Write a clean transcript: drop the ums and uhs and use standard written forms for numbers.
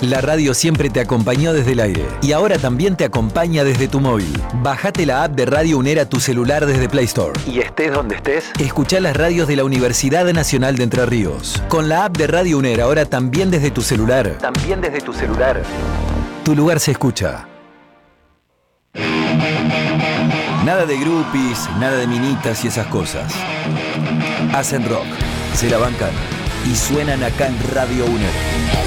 La radio siempre te acompañó desde el aire y ahora también te acompaña desde tu móvil. Bajate la app de Radio UNER a tu celular desde Play Store. Y estés donde estés, escuchá las radios de la Universidad Nacional de Entre Ríos. Con la app de Radio UNER ahora también desde tu celular. Tu lugar se escucha. Nada de groupies, nada de minitas y esas cosas. Hacen rock, se la bancan y suenan acá en Radio UNER.